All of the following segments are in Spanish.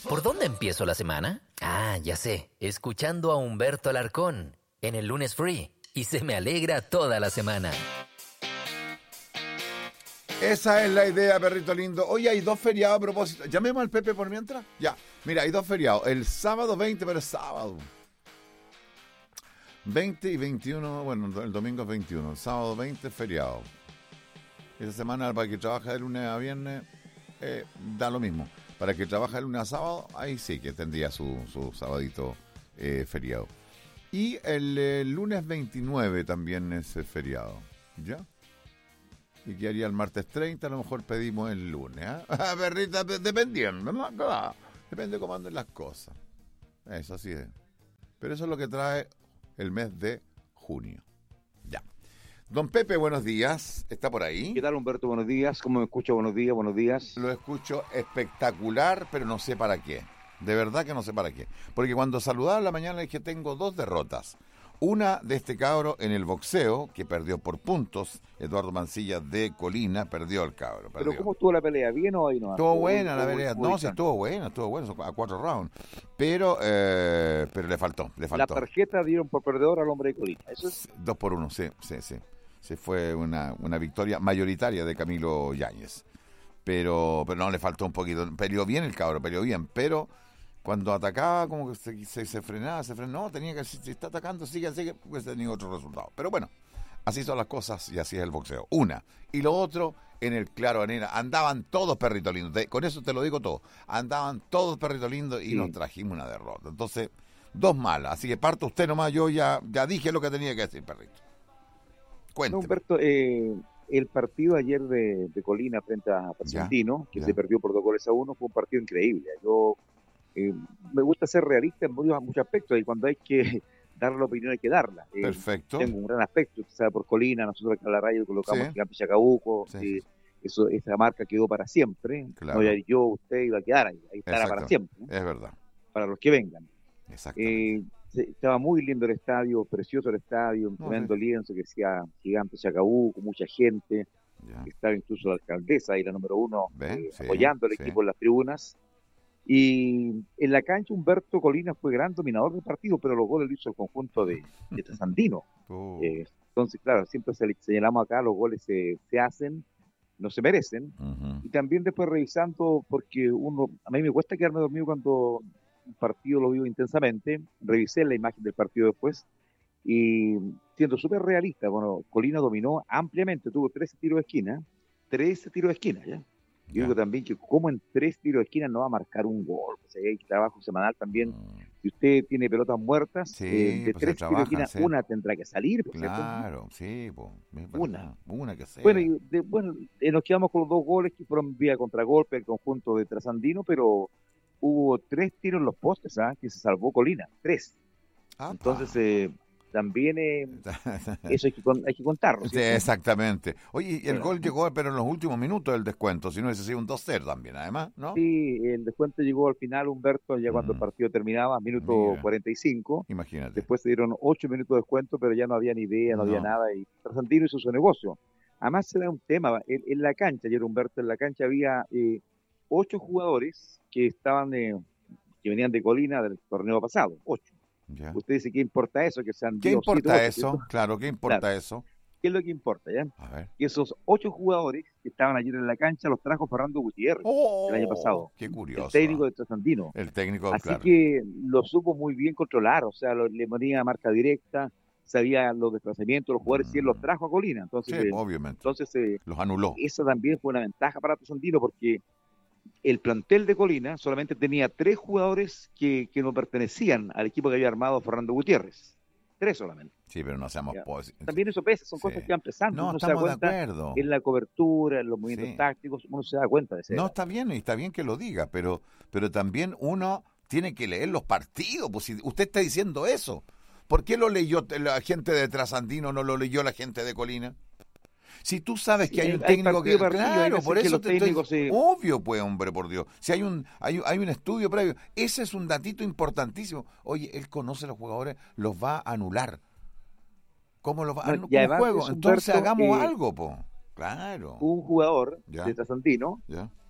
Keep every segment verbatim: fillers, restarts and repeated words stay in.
¿Por dónde empiezo la semana? Ah, ya sé, escuchando a Humberto Alarcón en el Lunes Free. Y se me alegra toda la semana. Esa es la idea, perrito lindo. Hoy hay dos feriados a propósito. Llamemos al Pepe por mientras. Ya, mira, hay dos feriados. El sábado veinte, pero es sábado. veinte y veintiuno, bueno, el domingo es veintiuno. El sábado veinte es feriado. Esa semana para el que trabaja de lunes a viernes eh, da lo mismo. Para el que trabaja de lunes a sábado, ahí sí que tendría su, su sabadito eh, feriado. Y el eh, lunes veintinueve también es eh, feriado. ¿Ya? Y que haría el martes treinta, a lo mejor pedimos el lunes. ¿eh? Perrita, dependiendo, ¿no? Depende de cómo anden las cosas. Eso así es. Pero eso es lo que trae el mes de junio. Ya. Don Pepe, buenos días. ¿Está por ahí? ¿Qué tal, Humberto? Buenos días. ¿Cómo me escucha? Buenos días, buenos días. Lo escucho espectacular, pero no sé para qué. De verdad que no sé para qué. Porque cuando saludaba en la mañana dije, tengo dos derrotas. Una de este cabro en el boxeo, que perdió por puntos. Eduardo Mancilla de Colina perdió el cabro. Perdió. ¿Pero cómo estuvo la pelea? ¿Bien o ahí no? Estuvo buena la pelea. No, sí, estuvo buena, estuvo buena, a cuatro rounds. Pero eh, pero le faltó, le faltó. La tarjeta dieron por perdedor al hombre de Colina. ¿Eso es? Dos por uno, sí, sí, sí. Se fue una, una victoria mayoritaria de Camilo Yáñez. Pero, pero no, le faltó un poquito. Peleó bien el cabro, peleó bien, pero cuando atacaba, como que se, se, se frenaba, se frenó, no, tenía que, si está atacando, sigue, sigue, pues tenía otro resultado. Pero bueno, así son las cosas y así es el boxeo. Una. Y lo otro, en el Claro Arena, andaban todos perritos lindos. Te, con eso te lo digo todo. Andaban todos perritos lindos y sí, nos trajimos una derrota. Entonces, dos malas. Así que parto usted nomás, yo ya, ya dije lo que tenía que decir, perrito. Cuénteme. No, Humberto, eh, el partido ayer de, de Colina frente a Trasandino, que ya. se perdió por dos goles a uno, fue un partido increíble. Yo eh, me gusta ser realista en muchos, muchos aspectos y cuando hay que dar la opinión hay que darla. Eh, Perfecto. Tengo un gran aspecto, quizá por Colina, nosotros acá en la radio colocamos sí. Gigante Chacabuco, sí. eh, eso, esa marca quedó para siempre. Claro. No, yo, usted iba a quedar ahí, ahí estará para siempre. ¿no? Es verdad. Para los que vengan. Exactamente. Eh, estaba muy lindo el estadio, precioso el estadio, un no, tremendo sí. lienzo que decía Gigante Chacabuco, mucha gente. Ya. Estaba incluso la alcaldesa y la número uno eh, sí, apoyando al sí. equipo en las tribunas. Y en la cancha Humberto Colina fue gran dominador del partido, pero los goles lo hizo el conjunto de, de Trasandino. Oh. Eh, entonces, claro, siempre se señalamos acá, los goles se, se hacen, no se merecen. Uh-huh. Y también después revisando, porque uno, a mí me cuesta quedarme dormido cuando un partido lo vivo intensamente, revisé la imagen del partido después, y siendo súper realista, bueno, Colina dominó ampliamente, tuvo trece tiros de esquina, trece tiros de esquina, ¿ya? Yo yeah. digo también que como en tres tiros de esquina no va a marcar un gol, o sea, hay trabajo semanal también, mm. si usted tiene pelotas muertas, sí, eh, de pues tres trabaja, tiros de esquina, sí. una tendrá que salir. Claro, sí, pues, una. Una que sea. Bueno, y de, bueno eh, nos quedamos con los dos goles que fueron vía contragolpe, el conjunto de Trasandino, pero hubo tres tiros en los postes, ¿ah? Que se salvó Colina, tres. Apa. Entonces, eh, también eh, eso hay que, hay que contarlo. Sí, exactamente. Oye, y el bueno, gol llegó, pero en los últimos minutos del descuento, si no hubiese sido un dos cero también, además, ¿no? Sí, el descuento llegó al final, Humberto, ya cuando mm. el partido terminaba, minuto Mira. cuarenta y cinco. Imagínate. Después se dieron ocho minutos de descuento, pero ya no había ni idea, no, no. había nada, y Trasandino hizo su negocio. Además se da un tema, en, en la cancha, ayer Humberto, en la cancha había eh, ocho jugadores que estaban, eh, que venían de Colina del torneo pasado, ocho. Ya. Usted dice, ¿qué importa eso? Que sean ¿Qué diez, importa siete, eso? ocho, claro, ¿qué importa claro. eso? ¿Qué es lo que importa, ya? A ver. Que esos ocho jugadores que estaban ayer en la cancha los trajo Fernando Gutiérrez oh, el año pasado. Qué curioso. El técnico de Trasandino. El técnico, Así claro. que lo supo muy bien controlar, o sea, lo, le ponía marca directa, sabía los desplazamientos, los jugadores, mm. y él los trajo a Colina. Entonces, sí, eh, obviamente. Entonces, eh, los anuló. Eso también fue una ventaja para Trasandino porque el plantel de Colina solamente tenía tres jugadores que, que no pertenecían al equipo que había armado Fernando Gutiérrez. Tres solamente. Sí, pero no seamos positivos. También eso pesa, son sí. cosas que van pesando. No, uno estamos se da cuenta de acuerdo. En la cobertura, en los movimientos sí. tácticos, uno se da cuenta de eso. No, está bien, y está bien que lo diga, pero, pero también uno tiene que leer los partidos. Pues si usted está diciendo eso, ¿por qué lo leyó la gente de Trasandino, no lo leyó la gente de Colina? Si tú sabes que sí, hay un técnico que... Partido, claro, por eso te estoy... Se... Obvio, pues, hombre, por Dios. Si hay un hay, hay un estudio previo. Ese es un datito importantísimo. Oye, él conoce a los jugadores, los va a anular. ¿Cómo los va a anular? No, juego? Entonces Humberto, hagamos eh, algo, po. Claro. Un jugador ya. de Trasandino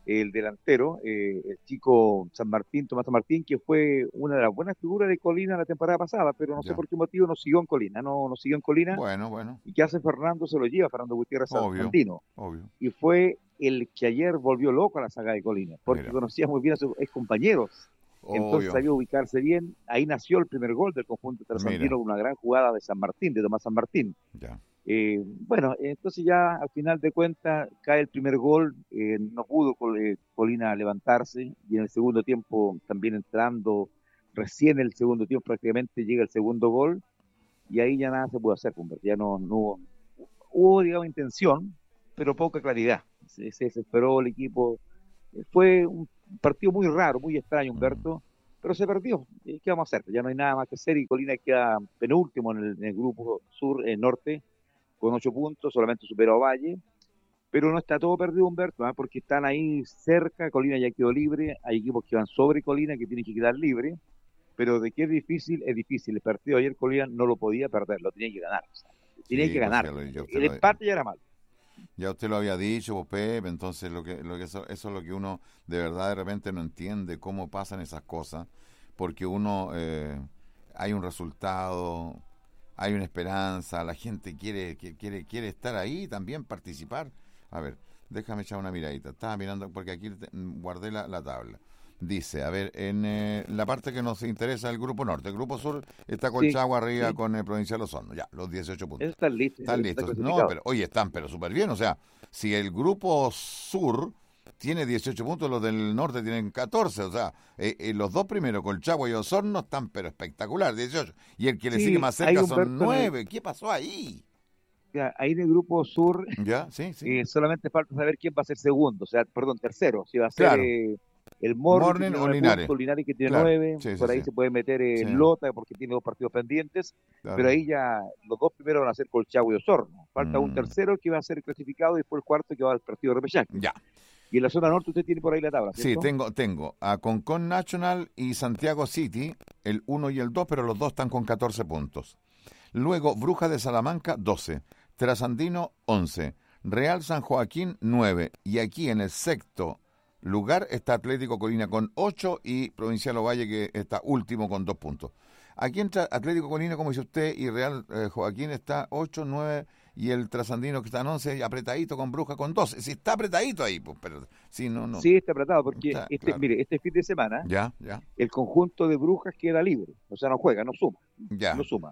el delantero, eh, el chico San Martín, Tomás San Martín, que fue una de las buenas figuras de Colina la temporada pasada, pero no sé Ya. por qué motivo no siguió en Colina, no, no siguió en Colina, Bueno, bueno, y que hace Fernando, se lo lleva Fernando Gutiérrez obvio, Santino, obvio. y fue el que ayer volvió loco a la saga de Colina, porque Mira, conocía muy bien a sus ex compañeros, entonces obvio. sabía ubicarse bien, ahí nació el primer gol del conjunto Mira, trasandino con una gran jugada de San Martín, de Tomás San Martín. ya. Eh, bueno, entonces ya al final de cuentas cae el primer gol, eh, no pudo Col- eh, Colina levantarse y en el segundo tiempo también entrando, recién el segundo tiempo prácticamente llega el segundo gol y ahí ya nada se pudo hacer, Humberto. Ya no, no hubo, hubo, digamos, intención, pero poca claridad. Se, se desesperó el equipo. Eh, Fue un partido muy raro, muy extraño, Mm, Humberto, pero se perdió. Eh, ¿Qué vamos a hacer? Ya no hay nada más que hacer y Colina queda penúltimo en el, en el grupo sur, eh, norte con ocho puntos, solamente superó a Valle, pero no está todo perdido, Humberto, ¿eh? Porque están ahí cerca, Colina ya quedó libre, hay equipos que van sobre Colina que tienen que quedar libres, pero de que es difícil, es difícil. El partido de ayer Colina no lo podía perder, lo tenía que ganar, o sea, tenía sí, que pues ganar. ya, lo, ya usted El lo, empate ya era malo. ya usted lo había dicho, pues Pepe, entonces lo que, lo que eso, eso es lo que uno de verdad de repente no entiende, cómo pasan esas cosas, porque uno, eh, hay un resultado, hay una esperanza, la gente quiere, que- quiere, quiere estar ahí también, participar. A ver, déjame echar una miradita, estaba mirando, porque aquí te- guardé la, la tabla. Dice, a ver, en eh, la parte que nos interesa el Grupo Norte, el Grupo Sur está Sí, Colchagua arriba sí, con el Provincial Osorno, ya, los dieciocho eso puntos. está listo, eso Están está listos. No, clasificado. pero, oye, están pero súper bien. O sea, si el grupo sur tiene dieciocho puntos, los del norte tienen catorce. O sea, eh, eh, los dos primeros, Colchagua y Osorno, están pero espectacular, dieciocho. Y el que le sigue Sí, más hay cerca son Humberto en el, nueve. ¿Qué pasó ahí? ya, ahí en el grupo sur, ¿Ya? Sí, sí. eh, solamente falta saber quién va a ser segundo, o sea, perdón, tercero, si va a ser Claro. eh, el Morri que Morning tiene o nueve Linares. puntos, Linares que tiene Claro. nueve, Sí, sí, por sí. ahí se puede meter eh, Sí, Lota porque tiene dos partidos pendientes, pero claro. ahí ya los dos primeros van a ser Colchagua y Osorno. Falta un Mm, tercero que va a ser clasificado y después el cuarto que va al partido de repechaje. ya. Y en la zona norte usted tiene por ahí la tabla, Sí, ¿cierto? tengo, tengo a Concon National y Santiago City, el uno y el dos, pero los dos están con catorce puntos. Luego, Brujas de Salamanca, doce. Trasandino, once. Real San Joaquín, nueve. Y aquí en el sexto lugar está Atlético Colina con ocho y Provincial Ovalle que está último con dos puntos. Aquí entra Atlético Colina, como dice usted, y Real eh, Joaquín está ocho, nueve y el Trasandino que está en once, apretadito con Bruja con doce. Sí, está apretadito ahí, pues, pero sí, no, no. Sí, está apretado porque Está, este, claro. mire, este fin de semana Ya, ya, el conjunto de Brujas queda libre, o sea, no juega, no suma, no ya. suma.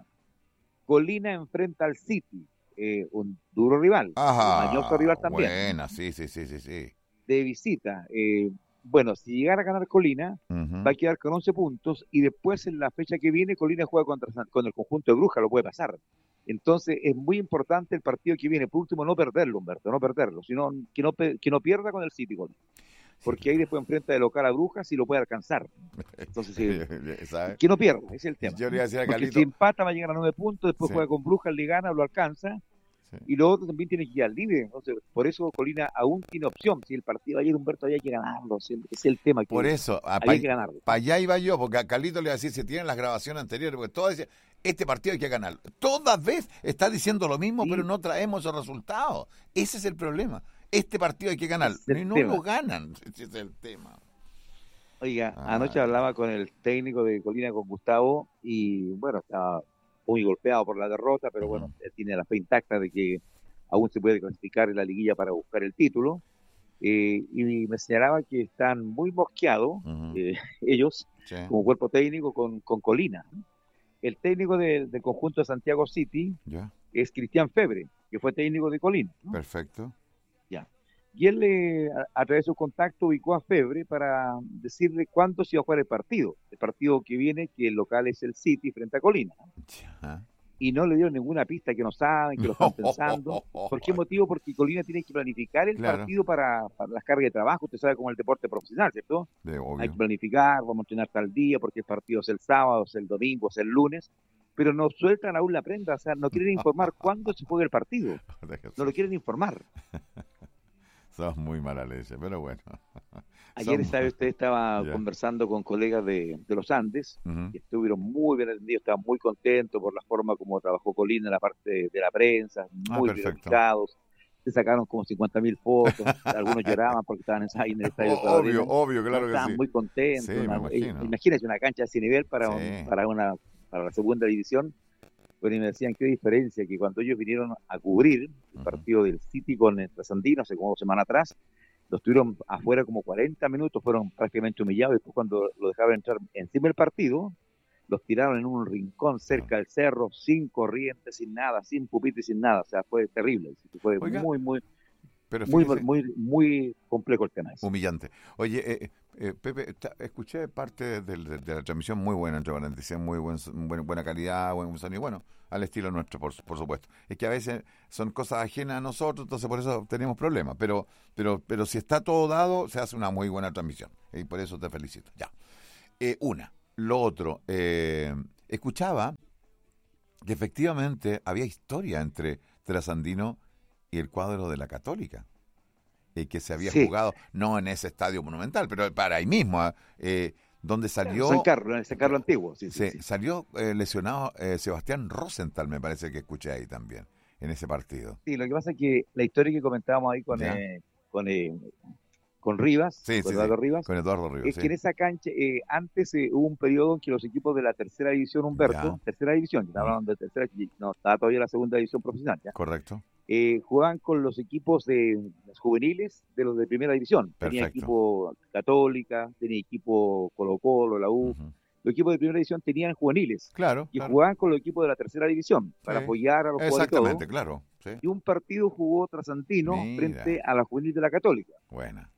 Colina enfrenta al City, eh, un duro rival, un mañoso Ajá, rival también, ¿eh? buena, sí, sí, sí, sí, sí. De visita. Eh, bueno, si llegara a ganar Colina, va Ujú. a quedar con once puntos y después en la fecha que viene Colina juega contra, San- con el conjunto de Brujas, lo puede pasar. Entonces es muy importante el partido que viene. Por último, no perderlo, Humberto, no perderlo, sino que no, pe- que no pierda con el City, Colina, Sí, porque ahí después enfrenta de local a Brujas y lo puede alcanzar. Entonces, sí, ¿sabes? que no pierda, ese es el tema. Yo le iba a decir a Porque si Carlito, empata va a llegar a nueve puntos, después sí, juega con Brujas, le gana, lo alcanza, sí. y lo otro también tiene que quedar libre. Entonces, por eso Colina aún tiene opción. Si el partido de ayer, Humberto, había que ganarlo. Si ese es el tema, Por que eso, había que ganarlo. para allá iba yo, porque a Carlito le iba a decir, si tienen las grabaciones anteriores, porque todas decían, este partido hay que ganarlo. Todas veces está diciendo lo mismo, pero Sí, no traemos esos resultados. Ese es el problema. Este partido hay que ganarlo. ese es el Y no lo tema. ganan. Ese es el tema. Oiga, anoche Ay, hablaba con el técnico de Colina, con Gustavo, y bueno, estaba muy golpeado por la derrota, pero ujú, bueno, él tiene la fe intacta de que aún se puede clasificar en la liguilla para buscar el título. Eh, y me señalaba que están muy mosqueados ujú, eh, ellos, sí, como cuerpo técnico, con, con Colina. El técnico de- del conjunto de Santiago City ya, es Cristian Febre, que fue técnico de Colina, ¿no? perfecto. Ya. Y él, le, a, a través de su contacto, ubicó a Febre para decirle cuándo se iba a jugar el partido. El partido que viene, que el local es el City frente a Colina, ¿no? Ya. Y no le dio ninguna pista, que no saben, que lo están pensando. ¿Por qué motivo? Porque Colina tiene que planificar el Claro, partido para, para las cargas de trabajo. Usted sabe cómo es el deporte profesional, ¿cierto? de Hay que obvio. planificar, vamos a entrenar tal día, porque el partido es el sábado, es el domingo, es el lunes, pero no sueltan aún la prenda, o sea, no quieren informar cuándo se juega el partido, no lo quieren informar. Sos muy mala leche, pero bueno. Ayer, Son- sabe, usted estaba Ya. conversando con colegas de, de los Andes, Ujú. y estuvieron muy bien atendidos, estaban muy contentos por la forma como trabajó Colina en la parte de, de la prensa, Ah, muy bien perfecto. ubicados, se sacaron como cincuenta mil fotos, algunos lloraban porque estaban en, ahí en el estadio. Oh, obvio, obvio, claro que estaban sí. muy contentos. Sí, Una, me imagino. imagínense una cancha de ese nivel para, sí. un, para, una, para la segunda división. Pero y me decían qué diferencia, que cuando ellos vinieron a cubrir el Uh-huh. partido del City con el Trasandino, hace como dos semanas atrás, los tuvieron afuera como cuarenta minutos, fueron prácticamente humillados, y después cuando lo dejaron entrar encima del partido, los tiraron en un rincón cerca del cerro, sin corriente, sin nada, sin pupitre, sin nada, o sea, fue terrible, fue Oiga, muy, muy, pero muy, fíjese, muy, muy complejo el tema ese. humillante. Oye, eh, eh, Pepe, ta- escuché parte de, de- de la transmisión muy buena, entre paréntesis, muy buen, buen- buena calidad, buen sonido, bueno, al estilo nuestro, por, por supuesto. Es que a veces son cosas ajenas a nosotros, entonces por eso tenemos problemas, pero, pero, pero si está todo dado, se hace una muy buena transmisión, y por eso te felicito. Ya. Eh, una. Lo otro, eh, escuchaba que efectivamente había historia entre Trasandino y el cuadro de la Católica, eh, que se había Sí. jugado, no en ese estadio monumental, pero para ahí mismo, eh, donde salió... San Carlos, en San Carlos Antiguo, sí, sí, se, sí. Salió eh, lesionado eh, Sebastián Rosenthal, me parece que escuché ahí también, en ese partido. Sí, lo que pasa es que la historia que comentábamos ahí con, Ya. eh, con, eh, con Rivas, Sí, con sí, Eduardo sí, Rivas, con Eduardo Rivas, es sí. que en esa cancha, eh, antes eh, hubo un periodo en que los equipos de la tercera división, Humberto, Ya. tercera división, que Mm. estaban hablando de tercera, no, estaba todavía la segunda división profesional, ya, Correcto. eh, jugaban con los equipos de los juveniles de los de primera división. Tenía Perfecto. equipo Católica, tenía equipo Colo Colo, la U. Ujú. Los equipos de primera división tenían juveniles Claro, y claro. jugaban con los equipos de la tercera división para Sí. apoyar a los jugadores y todo. Exactamente, claro. Sí. Y un partido jugó Trasantino Mira. frente a la juvenil de la Católica. Buena.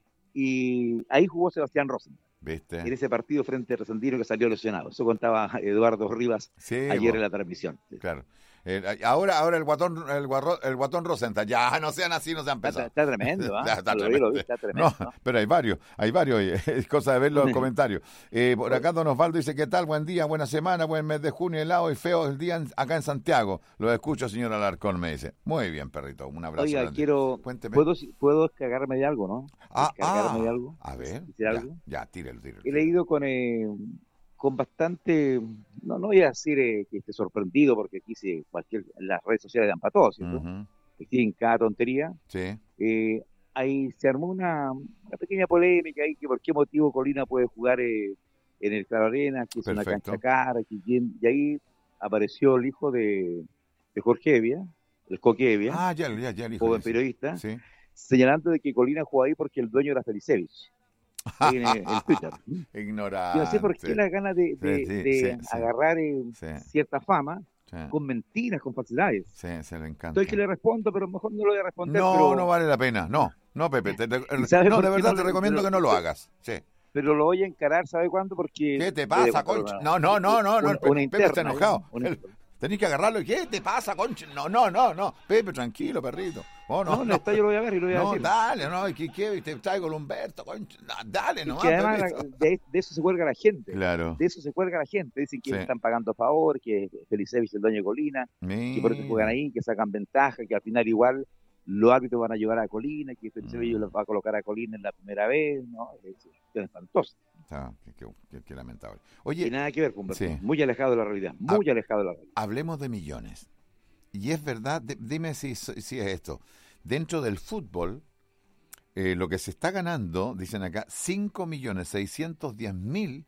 Y ahí jugó Sebastián Rosen, ¿Viste? en ese partido frente a Trasantino que salió lesionado. Eso contaba Eduardo Rivas Sí, ayer bo. en la transmisión. Sí. Claro. Eh, ahora, ahora el guatón, el guarro, el guatón Rosenthal, ya no sean así, no sean Está, pesados. está tremendo, ¿ah? Está, está Lo vi, lo vi, tremendo. está tremendo. No, ¿no? pero hay varios, hay varios, oye, es cosa de ver los comentarios. Eh, por acá Don Osvaldo dice, ¿qué tal? Buen día, buena semana, buen mes de junio, helado y feo el día en- acá en Santiago. Lo escucho, señor Alarcón, me dice. Muy bien, perrito, un abrazo Oiga, grande. quiero, Cuénteme. ¿puedo, puedo descargarme de algo, no? Ah, Descargarme ah, de algo. a ver, ¿Decir ya, algo? ya, tírelo, tírelo. He tírelo. leído con, eh, con bastante, no, no voy a decir eh, que esté sorprendido, porque aquí se, cualquier, las redes sociales dan para todo, ¿cierto? Ujú, Aquí en cada tontería. sí, Eh, ahí se armó una, una pequeña polémica ahí, que por qué motivo Colina puede jugar eh, en el Claro Arena, que es una Perfecto. cancha cara, que quién- y ahí apareció el hijo de, de Jorge Evia, el Coque Evia, ah, ya, ya, ya, el hijo joven dice. periodista, Sí. señalando de que Colina jugó ahí porque el dueño era Felicevich, ahí en, en Twitter. Ignorante. Yo no sé por qué las ganas de, de- Sí, sí, de sí, sí. agarrar eh, Sí, cierta fama sí, con mentiras, con falsedades. sí, se le encanta. Estoy que le respondo, pero mejor no lo voy a responder. No, pero, no vale la pena. No, no, Pepe. Te, te- ¿Y sabe no, por de qué verdad no te le- recomiendo pero- que no lo hagas. Sí. pero lo voy a encarar, ¿sabe cuándo? Porque... ¿Qué te voy a pasa, contar concha? una- No, no, no, no, no. una- el Pe- una Pepe está interna, enojado. una- El- Tenés que agarrarlo. ¿Qué te pasa, concha? No, no, no, no. Pepe, tranquilo, perrito. Oh, no, No, no, está, yo lo voy a ver y lo voy a No, decir. dale, no, ¿qué, qué? Te traigo el Humberto, concha. No, dale, Es no. que además la- de, de eso se cuelga la gente. Claro. De eso se cuelga la gente. Dicen que Sí. le están pagando a favor, que Felicevich es el dueño de Colina, que por eso juegan ahí, que sacan ventaja, que al final igual los árbitros van a llevar a Colina, que Felicevich Mm. los va a colocar a Colina en la primera vez, ¿no? Es, es espantoso. Ah, qué, qué- qué- qué lamentable. Y Oye, nada que ver, Humberto. sí. Muy alejado de la realidad. Muy alejado de la realidad. hablemos de millones. Y es verdad, di- dime si, si es esto. Dentro del fútbol, eh, lo que se está ganando, dicen acá, cinco millones seiscientos diez mil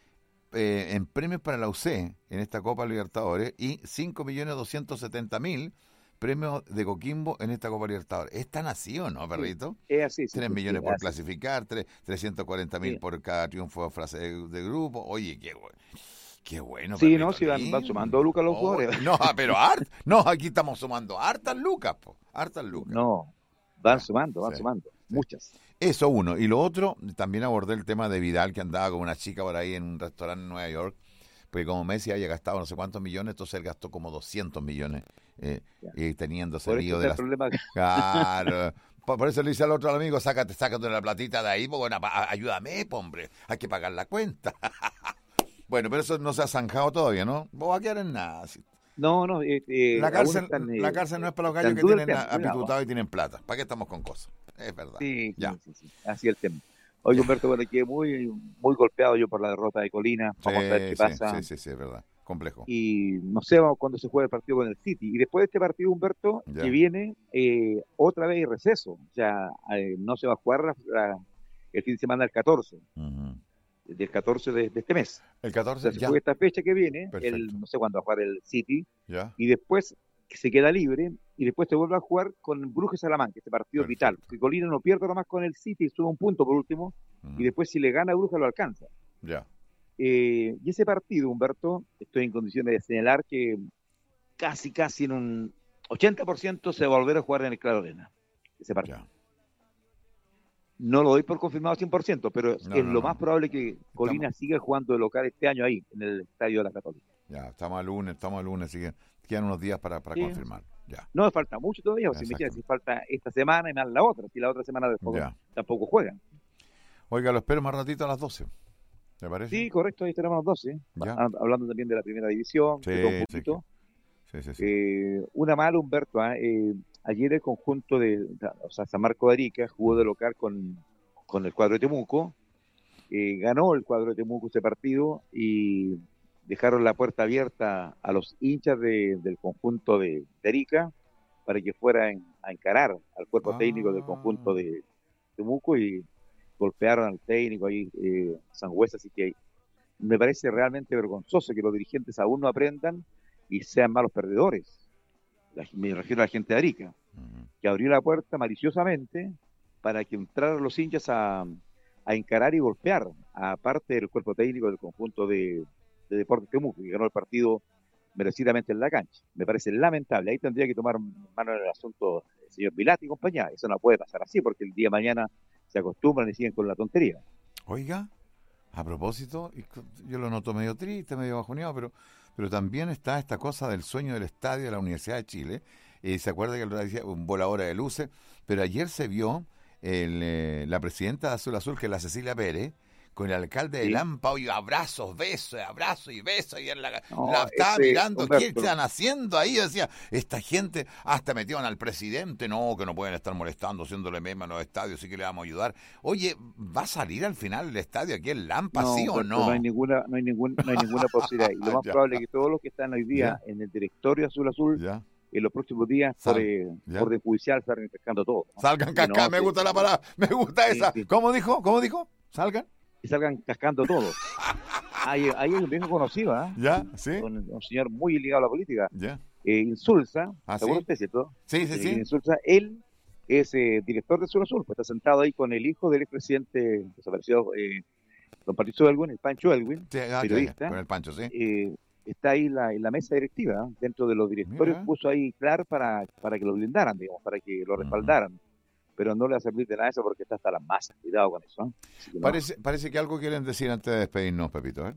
eh, en premios para la U C en esta Copa Libertadores y cinco millones doscientos setenta mil premios de Coquimbo en esta Copa Libertadores. ¿Es tan así o no, perrito? Es así. sí, tres sí, millones sí, por así. clasificar, tres- trescientos cuarenta mil Sí. por cada triunfo de frase de, de grupo. Oye, qué bueno. Qué bueno. Sí, perrito, no, si van- lindo. van sumando lucas los Oh, jugadores. No, pero hart, no, aquí estamos sumando hartas lucas, po, hartas lucas. No, van Ya, sumando, van sí, sumando. Muchas. Eso uno. Y lo otro, también abordé el tema de Vidal, que andaba con una chica por ahí en un restaurante en Nueva York, porque como Messi había gastado no sé cuántos millones, entonces él gastó como doscientos millones, eh, Ya. y teniendo ese Por lío eso de está el las... problema. Claro. Por, por eso le dice al otro amigo, sácate, sácate la platita de ahí, pues bueno, pa- ayúdame, po, hombre, hay que pagar la cuenta. Bueno, pero eso no se ha zanjado todavía, ¿no? Vos va a quedar en nada. si- No, no. Eh, eh, La aún cárcel, están, eh, la cárcel no es para los están gallos que duros el tienen tema, cuidado. apitutados y tienen plata. ¿Para qué estamos con cosas? Es verdad. Sí, Ya. sí, sí, sí. Así es el tema. Oye, Humberto, bueno, quedé muy, muy golpeado yo por la derrota de Colina. Vamos a ver qué Sí, pasa. sí, sí, sí, es verdad. complejo. Y no sé cuándo se juega el partido con el City. Y después de este partido, Humberto, Ya. que viene eh, otra vez el receso. O sea, eh, no se va a jugar la, la, el fin de semana del catorce. Uh-huh. Del catorce de, de este mes. El O catorce, sea, se ya. juega esta fecha que viene, Perfecto. el, no sé cuándo va a jugar el City, Ya. y después se queda libre, y después se vuelve a jugar con Brujas Salamanca, este partido Perfecto. vital. Que Colina no pierde nomás con el City, y sube un punto por último, Uh-huh. y después si le gana a Brujas lo alcanza. Ya. Eh, y ese partido, Humberto, estoy en condiciones de señalar que casi, casi en un ochenta por ciento se va a volver a jugar en el Claro Arena, ese partido. Ya. No lo doy por confirmado cien por ciento, pero No, es no, lo no. más probable que Colina Estamos... siga jugando de local este año ahí, en el Estadio de la Católica. Ya, estamos al lunes, estamos al lunes, así que quedan unos días para, para Sí. confirmar. Ya. No, falta mucho todavía, o si me queda, si falta esta semana y más la otra, si la otra semana después Ya. tampoco juegan. Oiga, lo espero más ratito a las doce. ¿Le parece? Sí, correcto, ahí tenemos los doce. Ya. Hablando también de la primera división, Sí, de todo un sí, poquito. Sí, sí, sí. Eh, una mala, Humberto, ¿eh? Eh, ayer el conjunto de, o sea, San Marco de Arica jugó de local con, con el cuadro de Temuco, eh, ganó el cuadro de Temuco ese partido y dejaron la puerta abierta a los hinchas de, del conjunto de, de Arica para que fueran a encarar al cuerpo Ah. técnico del conjunto de Temuco y golpearon al técnico ahí, eh, Sangüesa, así que me parece realmente vergonzoso que los dirigentes aún no aprendan y sean malos perdedores. La, me refiero a la gente de Arica, Uh-huh. que abrió la puerta maliciosamente para que entraran los hinchas a, a encarar y golpear a parte del cuerpo técnico del conjunto de, de Deportes Temuco, que ganó el partido merecidamente en la cancha. Me parece lamentable. Ahí tendría que tomar mano en el asunto el señor Vilati y compañía. Eso no puede pasar así, porque el día de mañana se acostumbran y siguen con la tontería. Oiga, a propósito, yo lo noto medio triste, medio bajoneado, pero, pero también está esta cosa del sueño del estadio de la Universidad de Chile. Eh, se acuerda que lo decía un voladora de luces, pero ayer se vio el, eh, la presidenta de Azul Azul, que es la Cecilia Pérez, con el alcalde de Sí. Lampa, y abrazos, besos, abrazos y besos, y en la, No, la estaba ese, mirando, Humberto, ¿qué están haciendo ahí? Decía, esta gente hasta metieron al presidente, no, que no pueden estar molestando, haciéndole meme a los estadios, sí que le vamos a ayudar. Oye, ¿va a salir al final el estadio aquí en Lampa, no, sí o Humberto, no? No hay ninguna, no hay ningún, no hay ninguna posibilidad. Y lo más Ya. probable es que todos los que están hoy día en el directorio Azul Azul, Ya. en los próximos días, Sal- por, eh, ya. orden judicial, salgan pescando todo, ¿no? Salgan Y cascando, no, me sí, gusta la palabra, me gusta Sí, esa. sí. ¿Cómo dijo? ¿Cómo dijo? ¿Salgan? Y salgan cascando todo. Hay, hay un viejo conocido, ¿eh? ¿Ya? ¿Sí? un, un señor muy ligado a la política, ¿Ya? eh, Insulza, ¿Ah, ¿seguro sí? usted, cierto? Sí, sí, Eh, sí. Insulza, él es eh, director de Sur Azul, pues está sentado ahí con el hijo del expresidente desaparecido, eh, don Patricio Elwin, el Pancho Elwin, Sí, ah, periodista. ya, con el Pancho, sí. eh, está ahí la, en la mesa directiva, ¿eh? Dentro de los directorios, Mira. puso ahí Clar para, para que lo blindaran, digamos, para que lo Ujú. respaldaran. Pero no le va a servir de nada eso porque está hasta las masas, cuidado con eso. ¿eh? Así que no. Parece, parece que algo quieren decir antes de despedirnos, Pepito, ¿eh?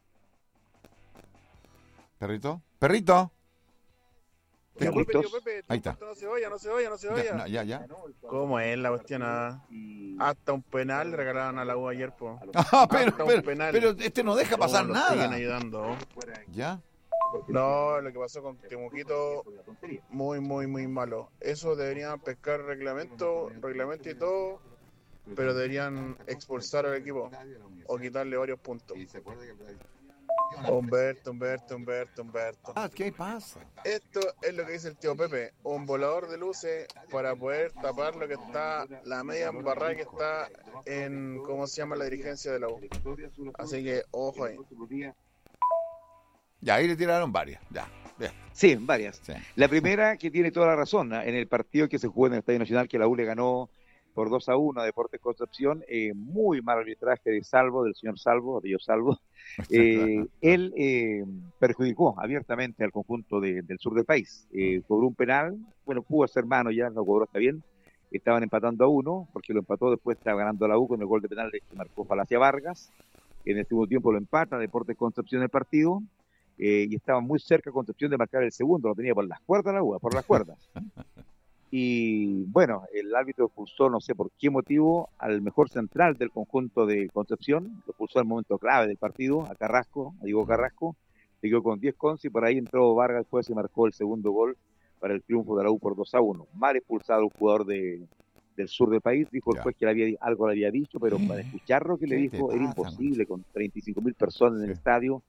¿Perrito? ¿Perrito? ¿Te Tío escucho? Pepe, tío Pepe, Ahí está. No se vaya, no se vaya, no se Ya, vaya. no, ya, ya. ¿Cómo es la cuestión? Ah? Hasta un penal le regalaron a la U ayer, po. Ah, pero, Hasta un pero, penal. pero este no deja pasar ¿Cómo lo siguen nada. ayudando? ¿Ya? No, lo que pasó con Temuquito, muy, muy, muy malo. Eso deberían pescar reglamento, reglamento y todo, pero deberían expulsar al equipo o quitarle varios puntos. Humberto, Humberto, Humberto, Humberto. Ah, ¿qué pasa? Esto es lo que dice el tío Pepe, un volador de luces para poder tapar lo que está, la media embarrada que está en, ¿cómo se llama? La dirigencia de la U. Así que, ojo ahí. Ya, ahí le tiraron varias. Ya, bien. Sí, varias. Sí. La primera, que tiene toda la razón, ¿eh? En el partido que se jugó en el Estadio Nacional, que la U le ganó por dos a uno a Deportes Concepción, eh, muy mal arbitraje de Salvo, del señor Salvo, de yo Salvo, eh, él eh, perjudicó abiertamente al conjunto de, del sur del país, eh, cobró un penal, bueno, pudo hacer mano ya, lo cobró, está bien, estaban empatando a uno, porque lo empató, después estaba ganando la U con el gol de penal que marcó Falacia Vargas, en el segundo tiempo lo empata Deportes Concepción el partido, eh, y estaba muy cerca Concepción de marcar el segundo, lo tenía por las cuerdas la U, por las cuerdas. Y bueno, el árbitro expulsó, no sé por qué motivo, al mejor central del conjunto de Concepción, lo expulsó al momento clave del partido, a Carrasco, a Diego Carrasco, se quedó con diez cons y por ahí entró Vargas, el juez, y marcó el segundo gol para el triunfo de la U por dos a uno. Mal expulsado un jugador de, del sur del país, dijo el Ya. juez que le había, algo le había dicho, pero para escuchar lo que le ¿Qué te dijo era pasa, imposible, con treinta y cinco mil personas en el Sí. estadio,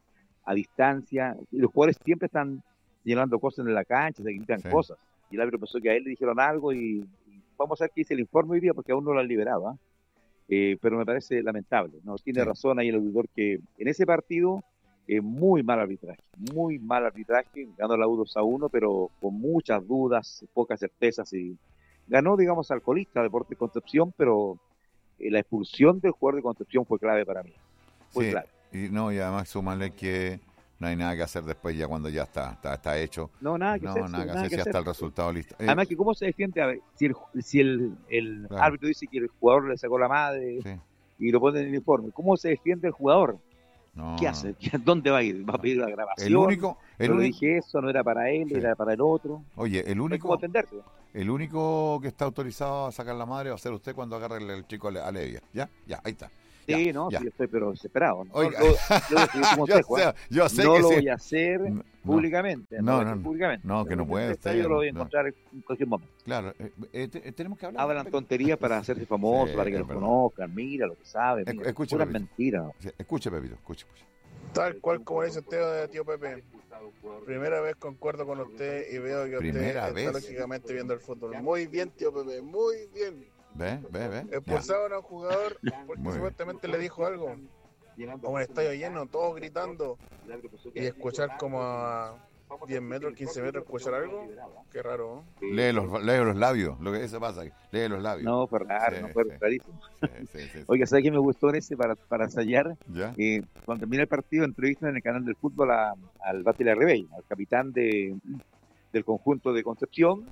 a distancia, y los jugadores siempre están señalando cosas en la cancha, se gritan Sí. cosas, y el árbitro pensó que a él le dijeron algo, y, y vamos a ver qué dice el informe hoy día, porque aún no lo han liberado, ¿ah? Eh, pero me parece lamentable, ¿no? Tiene Sí. razón ahí el auditor que en ese partido, eh, muy mal arbitraje, muy mal arbitraje, ganó la U dos a uno, pero con muchas dudas, pocas certezas, y ganó, digamos, al colista Deportes Concepción, pero eh, la expulsión del jugador de Concepción fue clave para mí, fue Sí, clave. y no, y además súmale que no hay nada que hacer después ya cuando ya está, está, está hecho. No, nada que No, hacer, nada que nada hacer, que si ya hacer. está el resultado listo. Eh, Además que cómo se defiende, a ver, si el, si el, el Claro. árbitro dice que el jugador le sacó la madre sí, y lo pone en el uniforme, ¿cómo se defiende el jugador? no, ¿Qué no. hace? ¿Dónde va a ir? ¿Va a pedir la grabación? El único, el no le único, dije eso, no era para él, Sí. era para el otro. oye, el No hay cómo único, defenderse. el único que está autorizado a sacar la madre va a ser usted cuando agarre el, el chico a Levia. ¿Ya? Ya, ahí está. Ya, Sí, no, ya. sí, estoy pero desesperado. ¿no? Oiga. Yo- yo voy a seguir tu yo consejo, sé, ¿eh? yo sé no que lo sí. voy a hacer No, públicamente. no, lo voy a no, hacer públicamente. no, que no puede En el usted, estadio lo voy a no. encontrar en cualquier momento. Claro, eh, eh, te- tenemos que hablar. Hablan tonterías para hacerse famosos, Sí, para que es los verdad. conozcan. Mira lo que sabe. Esc- Mira, escuche, puras Pepito. mentiras. Sí, escuche, Pepito, escuche, escuche. Tal cual como dice usted, de tío Pepe. Primera vez concuerdo con usted y veo que usted Primera está vez. lógicamente viendo el fútbol. Muy bien, tío Pepe, muy bien. Ve, ve, ve. Ya. Expulsaron a un jugador porque Muy bien. supuestamente le dijo algo. A un estadio lleno, todos gritando. Y escuchar como a diez metros, quince metros, escuchar algo. Qué raro, ¿no? Lee los, lee los labios, lo que eso pasa, lee los labios. No, fue raro, Sí, no fue sí. rarísimo. Sí, sí, sí, sí. Oiga, ¿sabes qué me gustó en ese para, para ensayar? ¿Ya? Eh, cuando termina el partido, entrevistan en el canal del fútbol a- al Bati Larribey, al capitán de, del conjunto de Concepción,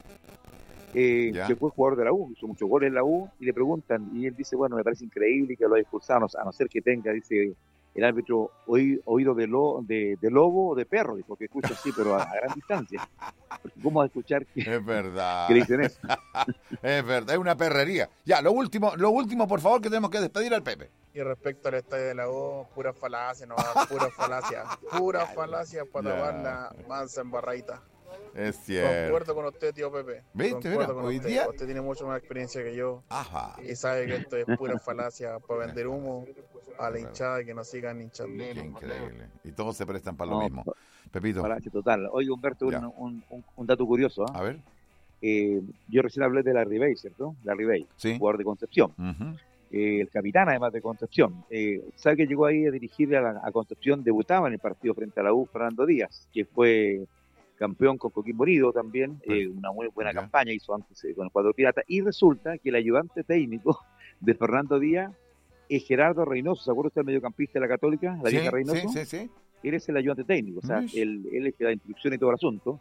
eh, Ya. que fue jugador de la U, hizo muchos goles en la U, y le preguntan, y él dice, bueno, me parece increíble que lo haya expulsado, no- a no ser que tenga, dice, el árbitro oí- oído de, lo, de, de lobo o de perro, dijo que escucha así, pero a, a gran distancia. Porque ¿cómo vas a escuchar que, Es verdad. que le dicen eso? Es verdad, es una perrería. Ya, lo último, lo último, por favor, que tenemos que despedir al Pepe. Y respecto al estadio de la U, pura falacia, no, pura falacia. Pura falacia para Ya. tapar la mansa embarradita. Es cierto. Concuerdo con usted, tío Pepe. ¿Viste? Concuerdo Mira, con hoy usted. día- Usted tiene mucho más experiencia que yo Ajá. y sabe que esto es pura falacia para vender humo a la hinchada y que nos sigan hinchando. Qué increíble. Y todos se prestan para lo No, mismo. Pepito, Falacia total. Oye, Humberto, Ya. un, un, un- un dato curioso. ¿ah? a ver. Eh, yo recién hablé de Larribey, ¿cierto? Larribey, Sí. jugador de Concepción. Ujú. Eh, el capitán, además de Concepción. Eh, ¿Sabe que llegó ahí a dirigir a, la- a Concepción? Debutaba en el partido frente a la U, Fernando Díaz, que fue campeón con Coquimbo Unido también. eh, una muy buena Ya. campaña hizo antes eh, con el cuadro pirata. Y resulta que el ayudante técnico de Fernando Díaz es Gerardo Reynoso. ¿Se acuerda usted del mediocampista de la Católica? La Sí, vieja Reynoso. sí, sí, sí. Él es el ayudante técnico, o sea, Mish. él, él es el que da instrucción y todo el asunto.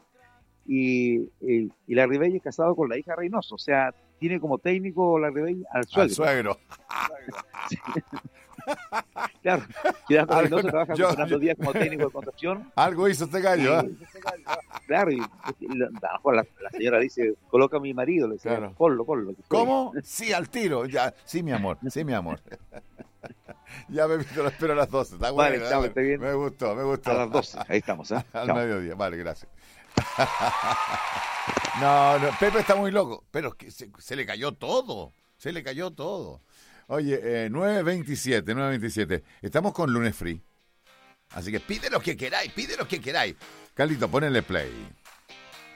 Y, eh, y Larribey es casado con la hija Reynoso, o sea, tiene como técnico Larribey al Al suegro. suegro. Claro, Gerardo Algo Reynoso no- trabaja yo- con Fernando Díaz como técnico de Concepción. Algo hizo este gallo, ¿eh? Y, claro, y, y la, la- la señora dice, coloca a mi marido, le dice, Claro. ponlo, ponlo. que fue. ¿Cómo? Sí, al tiro. Ya. Sí, mi amor. Sí, mi amor. Ya me lo espero a las doce. Está Vale, bueno, chao, está está bien. Me gustó, me gustó. A las doce, ahí estamos, ¿eh? Al Chao. mediodía. Vale, gracias. No, no, Pepe está muy loco. Pero es que se, se le cayó todo. Se le cayó todo. Oye, eh, nueve veintisiete, nueve veintisiete. Estamos con Lunes Free. Así que pide lo que queráis, pide lo que queráis. Carlito, ponele play.